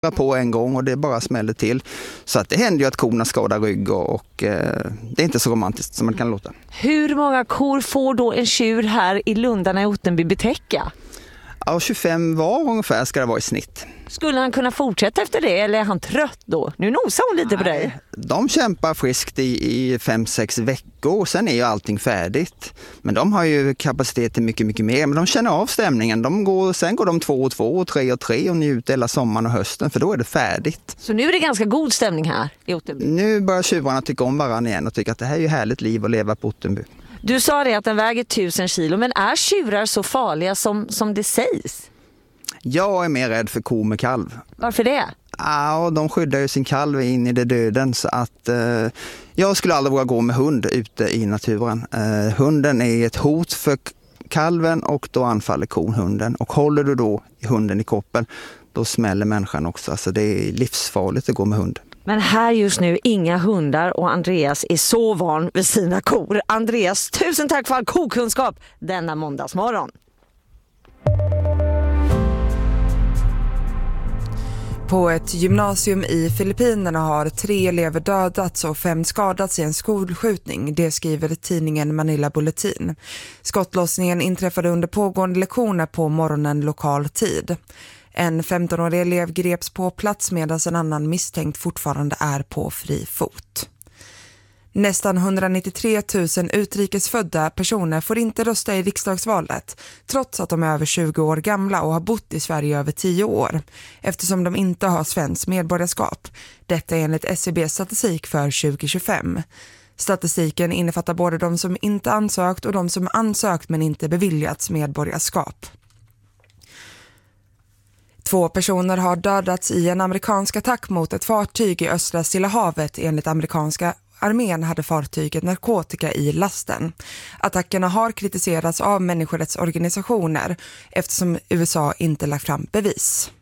på en gång och det bara smäller till. Så att det händer ju att korna skadar rygg och det är inte så romantiskt som man kan låta. Hur många kor får då en tjur här i Lundarna i Ottenby betäcka? Ja, 25 var ungefär ska det vara i snitt. Skulle han kunna fortsätta efter det eller är han trött då? Nu nosar hon lite på dig. De kämpar friskt i 5-6 veckor och sen är ju allting färdigt. Men de har ju kapacitet till mycket, mycket mer. Men de känner av stämningen. Sen går de 2 och 2 och 3 och 3 och njuter hela sommaren och hösten för då är det färdigt. Så nu är det ganska god stämning här i Ottenby? Nu börjar tjuvarna tycka om varandra igen och tycker att det här är ju härligt liv att leva på Ottenby. Du sa det att den väger 1000 kilo, men är tjurar så farliga som det sägs? Jag är mer rädd för ko med kalv. Varför det? Ja, de skyddar ju sin kalv in i det döden så att jag skulle aldrig våga gå med hund ute i naturen. Hunden är ett hot för kalven och då anfaller kon hunden. Och håller du då hunden i koppel, då smäller människan också. Alltså det är livsfarligt att gå med hund. Men här just nu inga hundar och Andreas är så van vid sina kor. Andreas, tusen tack för all kokunskap denna måndagsmorgon. På ett gymnasium i Filippinerna har 3 elever dödats och 5 skadats i en skolskjutning. Det skriver tidningen Manila Bulletin. Skottlossningen inträffade under pågående lektioner på morgonen lokal tid. En 15-årig elev greps på plats medan en annan misstänkt fortfarande är på fri fot. Nästan 193 000 utrikesfödda personer får inte rösta i riksdagsvalet trots att de är över 20 år gamla och har bott i Sverige över 10 år eftersom de inte har svenskt medborgarskap. Detta är enligt SCBs statistik för 2025. Statistiken innefattar både de som inte ansökt och de som ansökt men inte beviljats medborgarskap. 2 personer har dödats i en amerikansk attack mot ett fartyg i östra Stilla havet. Enligt amerikanska armén hade fartyget narkotika i lasten. Attackerna har kritiserats av människorättsorganisationer eftersom USA inte lagt fram bevis.